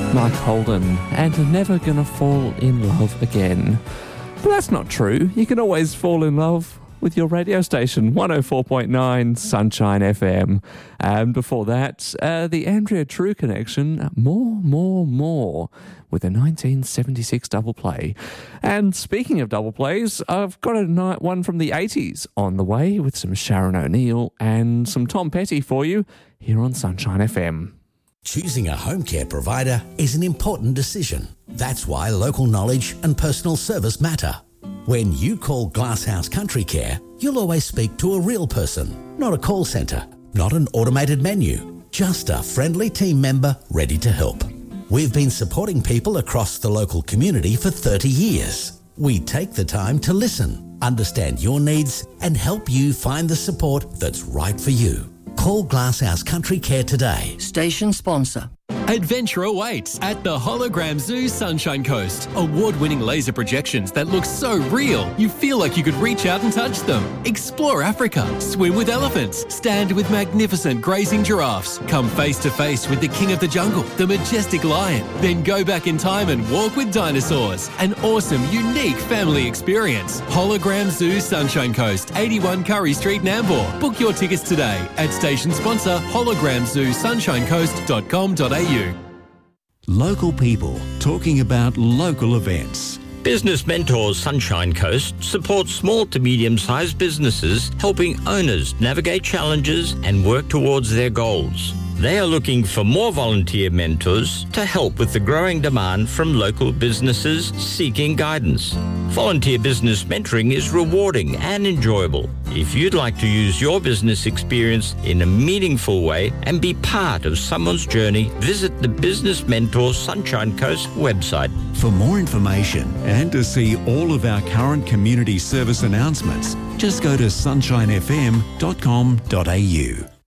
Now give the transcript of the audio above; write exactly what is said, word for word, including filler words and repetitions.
Mike Holden, and never gonna fall in love again. But that's not true. You can always fall in love with your radio station, one oh four point nine Sunshine F M. And before that, uh, the Andrea True Connection, More, More, More, with a nineteen seventy-six double play. And speaking of double plays, I've got a night one from the eighties on the way with some Sharon O'Neill and some Tom Petty for you here on Sunshine F M. Choosing a home care provider is an important decision. That's why local knowledge and personal service matter. When you call Glasshouse Country Care, you'll always speak to a real person, not a call centre, not an automated menu, just a friendly team member ready to help. We've been supporting people across the local community for thirty years. We take the time to listen, understand your needs, and help you find the support that's right for you. Call Glasshouse Country Care today. Station sponsor. Adventure awaits at the Hologram Zoo Sunshine Coast. Award-winning laser projections that look so real, you feel like you could reach out and touch them. Explore Africa, swim with elephants, stand with magnificent grazing giraffes, come face-to-face with the king of the jungle, the majestic lion, then go back in time and walk with dinosaurs. An awesome, unique family experience. Hologram Zoo Sunshine Coast, eighty-one Curry Street, Nambour. Book your tickets today at station sponsor hologram zoo sunshine coast dot com dot a u. Local people talking about local events. Business Mentors Sunshine Coast supports small to medium-sized businesses, helping owners navigate challenges and work towards their goals. They are looking for more volunteer mentors to help with the growing demand from local businesses seeking guidance. Volunteer business mentoring is rewarding and enjoyable. If you'd like to use your business experience in a meaningful way and be part of someone's journey, visit the Business Mentors Sunshine Coast website. For more information and to see all of our current community service announcements, just go to sunshine f m dot com dot a u.